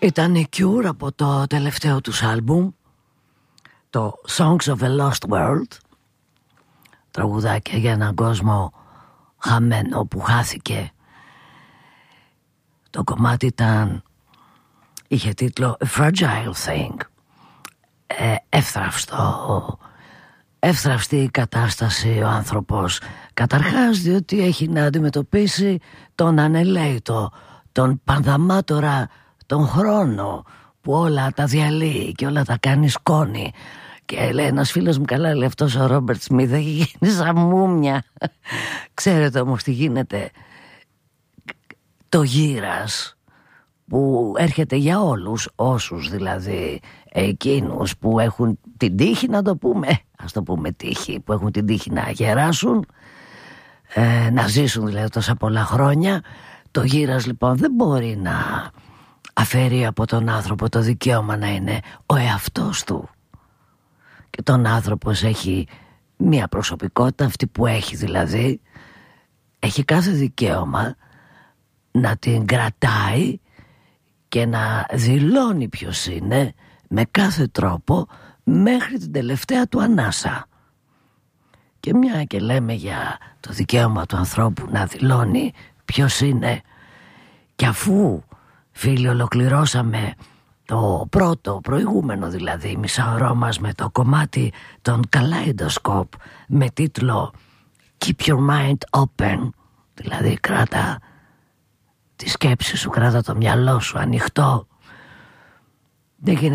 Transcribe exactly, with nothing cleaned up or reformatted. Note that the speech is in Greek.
Ήταν η Cure από το τελευταίο τους άλμπουμ, το Songs of a Lost World, τραγουδάκια για έναν κόσμο χαμένο που χάθηκε. Το κομμάτι ήταν, είχε τίτλο A Fragile Thing, ε, εύθραυστο, εύθραυστη κατάσταση ο άνθρωπος, καταρχάς διότι έχει να αντιμετωπίσει τον ανελαίτο, τον πανδαμάτορα, τον χρόνο που όλα τα διαλύει και όλα τα κάνει σκόνη. Και λέει ένας φίλος μου, καλά λέει αυτός ο Ρόμπερτ Σμιθ έχει γίνει σαν μούμια. Ξέρετε όμως τι γίνεται? Το γύρας που έρχεται για όλους, όσους δηλαδή εκείνους που έχουν την τύχη, να το πούμε, ας το πούμε τύχη, που έχουν την τύχη να γεράσουν, ε, να ζήσουν δηλαδή τόσα πολλά χρόνια. Το γύρας λοιπόν δεν μπορεί να αφαιρεί από τον άνθρωπο το δικαίωμα να είναι ο εαυτός του. Και τον άνθρωπος έχει μία προσωπικότητα, αυτή που έχει δηλαδή, έχει κάθε δικαίωμα να την κρατάει και να δηλώνει ποιος είναι με κάθε τρόπο μέχρι την τελευταία του ανάσα. Και μια και λέμε για το δικαίωμα του ανθρώπου να δηλώνει ποιος είναι, και αφού φίλοι ολοκληρώσαμε το πρώτο προηγούμενο δηλαδή μισάωρό μας με το κομμάτι των Kaleidoscope με τίτλο Keep your mind open, δηλαδή κράτα τη σκέψη σου, κράτα το μυαλό σου ανοιχτό, δεν